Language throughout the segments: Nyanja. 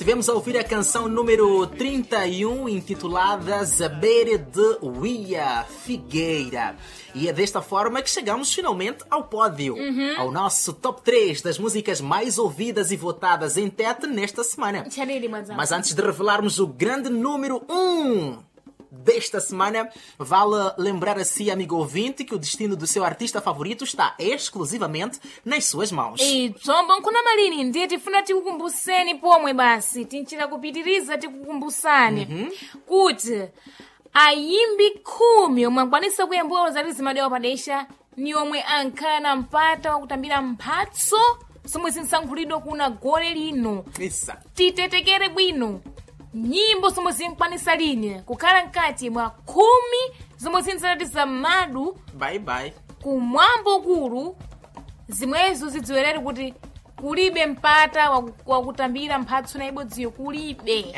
Estivemos a ouvir a canção número 31, intitulada Zabere de Uia Figueira. E é desta forma que chegamos finalmente ao pódio, ao nosso top 3 das músicas mais ouvidas e votadas em TET nesta semana. Mas antes de revelarmos o grande número 1 desta semana, vale lembrar a si, amigo ouvinte, que o destino do seu artista favorito está exclusivamente nas suas mãos. Tsombo nkuna malini ndiye tifuna tikukumbuseni pomwe basi tinchita kupitiriza tikukumbusani kuti ayimbi 10 omwe akwanisa kuyambuka zati madera padesha ni omwe ankhala na mpata wakutambira mphatso zomwe zinsankhulidwa kuna gole lino. Titetekere bwino nyimbo zomwe zinkwanisa line kukhala mkati mwa 10 zomwe zinzalati za madu kumwambo ukulu, zimwezo zidziwerere kuti kulibe mpata wakutambira mphatso na ibodziyo kulibe.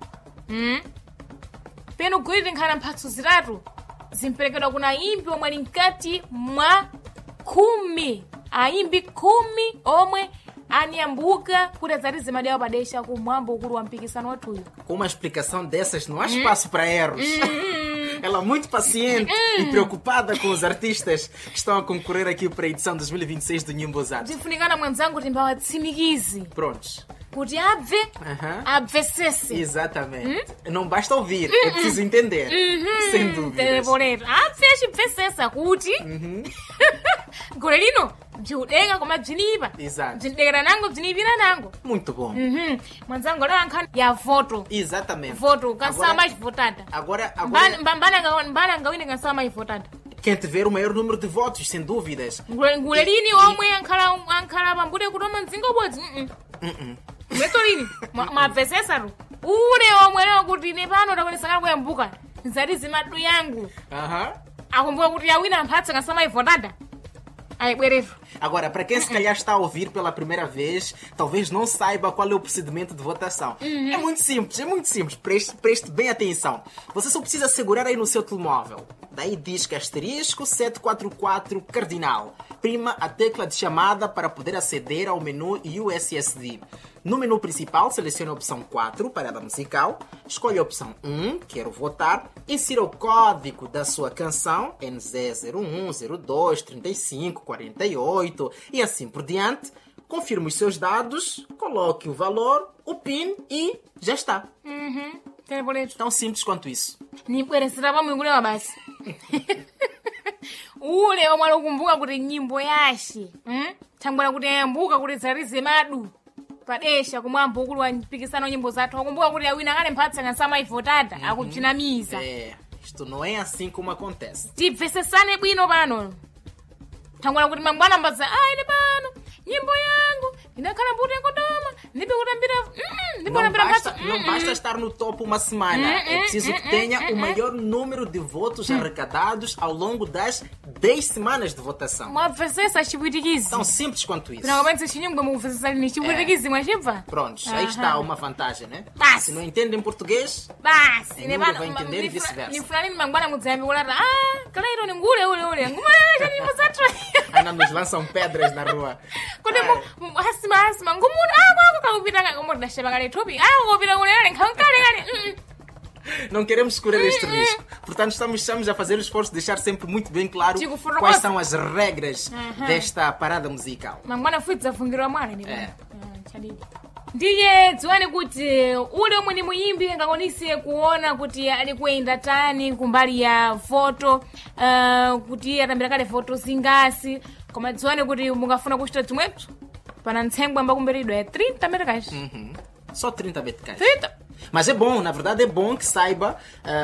Peno gwiriti nkhala mphatso zitatu zimperekedwa kuna ayimbi omwe ali mkati mwa 10, ayimbi 10 omwe anyambuka kuti adzatize madera padesha kumwambo ukulu wa mpikisano wathuyu. Com uma explicação dessas, não há espaço para erros. Ela é muito paciente e preocupada com os artistas que estão a concorrer aqui para a edição 2026 do Nyimbozati. Tifunikana mwanzangu timbawatsimikizi. Prontos. Kuti abvesese. Exatamente. Não basta ouvir, é preciso entender. Sem dúvidas. Abvesesa kuti gole lino bziudenga koma bzinipa. Exato. Bzidekera nango bzinipira nango. Muito bom. Mwanzangu leo ankhani ya voto. Exatamente. Voto kansala mais votada. Agora Mbana ngawine kansala mais votada. Quem tiver o maior número de votos, sem dúvidas. Gule lini omwe ankhala pambude kutoma mzingo bodzi. Mweto lini mabvesesaro ule omwe leo kuti ne pano takonesakala kuyambuka nzati zimadu yangu akumbuka kuti yawina mphatso kansala votada. Agora, para quem se calhar está a ouvir pela primeira vez, talvez não saiba qual é o procedimento de votação. É muito simples. Preste bem atenção. Você só precisa segurar aí no seu telemóvel. Daí diz que asterisco 744 cardinal. Prima a tecla de chamada para poder aceder ao menu USSD. No menu principal, selecione a opção 4, parada musical, escolha a opção 1, quero votar, insira o código da sua canção, NZ01, 02, 35, 48 e assim por diante, confirme os seus dados, coloque o valor, o PIN e já está. Tão simples quanto isso. Ule omwe alokumbuka kuti nyimbo yashi thangwera kuti ayambuka kuti zarize madu padesha kumwambo ukulu wa mpikisano nyimbo zathu akumbuka kuti awina kale mphatso kansala mais votada akubzinamiza. Isto não é assim como acontece. Tibvesesane bwino pano thangwera kuti mangwana mbaza ine pano nyimbo yangu inakhala mbuto yakodoma ndibe kutambira não basta estar no topo uma semana. É preciso que tenha o maior número de votos arrecadados ao longo das 10 semanas de votação. Tão simples quanto isso. Pronto, aí está uma vantagem, né? Se não entende em português, ninguém vai entender e vice-versa. Ainda nos lançam pedras na rua. Não queremos correr este risco. Portanto, estamos a fazer o esforço de deixar sempre muito bem claro quais são as regras desta parada musical. Ndiye dziwane kuti ule omwe ni muyimbi angakwanise kuona kuti ali kuyenda tani kumbali ya voto, kuti atambira kale voto zingasi, koma dziwane kuti mungafuna kuchita chimwecho pana ntsengwa mbakumberidwa ya 30 meticais. Só 30 meticais. 30. Mas é bom, na verdade é bom que saiba